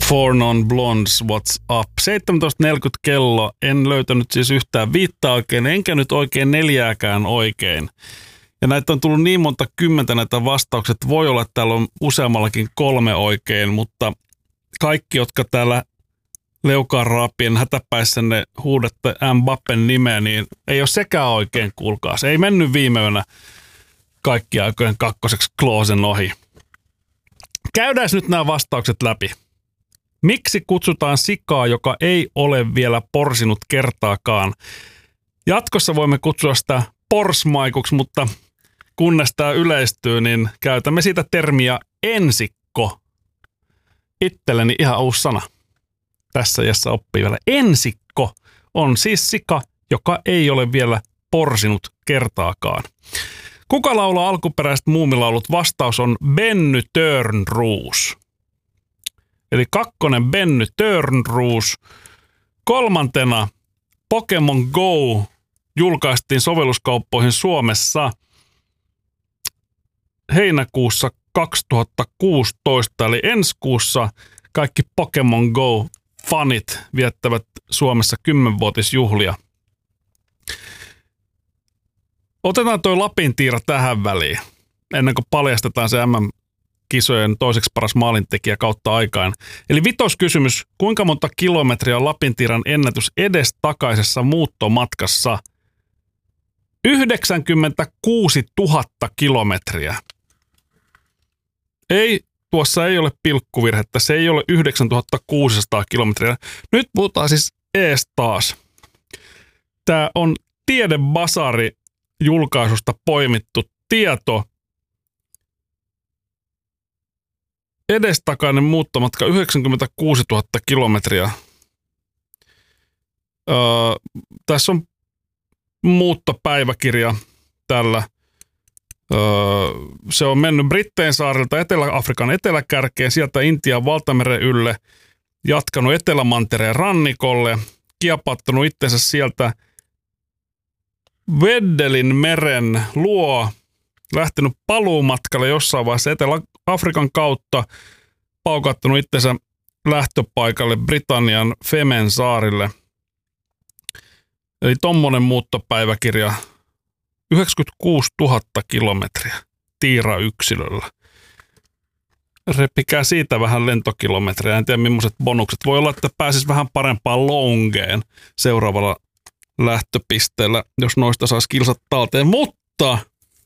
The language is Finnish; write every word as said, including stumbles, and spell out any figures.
Four Non Blondes, What's Up? seitsemäntoista neljäkymmentä kello. En löytänyt siis yhtään viittaa oikein, enkä nyt oikein neljääkään oikein. Ja näitä on tullut niin monta kymmentä näitä vastaukset. Voi olla, että täällä on useammallakin kolme oikein, mutta kaikki, jotka täällä leukaan raapien hätäpäissänne huudatte Mbappen nimeä, niin ei ole sekään oikein, kuulkaa. Se ei mennyt viime yönä kaikki aikojen kakkoseksi Kloosen ohi. Käydään nyt nämä vastaukset läpi. Miksi kutsutaan sikaa, joka ei ole vielä porsinut kertaakaan? Jatkossa voimme kutsua sitä porsmaikuksi, mutta kunnes tämä yleistyy, niin käytämme siitä termiä ensikko. Itselleni ihan uusi sana. Tässä iässä oppii vielä. Ensikko on siis sika, joka ei ole vielä porsinut kertaakaan. Kuka laulaa alkuperäiset muumilaulut? Vastaus on Benny Törnroos. Eli kakkonen Benny Törnroos. Kolmantena Pokemon Go julkaistiin sovelluskauppoihin Suomessa heinäkuussa kaksituhattakuusitoista, eli ensi kuussa kaikki Pokemon Go-fanit viettävät Suomessa kymmenvuotisjuhlia. Otetaan toi Lapintiira tähän väliin, ennen kuin paljastetaan se M M-kisojen toiseksi paras maalintekijä kautta aikaan. Eli vitoskysymys, kuinka monta kilometriä on Lapintiiran ennätys edestakaisessa muuttomatkassa? yhdeksänkymmentäkuusituhatta kilometriä. Ei, tuossa ei ole pilkkuvirhettä, se ei ole yhdeksäntuhattakuusisataa kilometriä. Nyt puhutaan siis ees taas. Tämä on Tiedebasari julkaisusta poimittu tieto. Edestakainen muuttomatka yhdeksänkymmentäkuusituhatta kilometriä. Öö, tässä on muuttopäiväkirja tällä. Öö, se on mennyt Brittein saarilta Etelä-Afrikan eteläkärkeen, sieltä Intian valtameren ylle, jatkanut Etelämantereen rannikolle, kiepattanut itsensä sieltä Weddelin meren luo, lähtenyt paluumatkalle jossain vaiheessa Etelä-Afrikan kautta, paukattanut itsensä lähtöpaikalle Britannian Femen saarille. Eli tommonen muuttopäiväkirja, yhdeksänkymmentäkuusituhatta kilometriä tiira-yksilöllä. Repikää siitä vähän lentokilometriä, en tiedä millaiset bonukset. Voi olla, että pääsisi vähän parempaan longeen seuraavalla lähtöpisteellä, jos noista saisi kilsat talteen. Mutta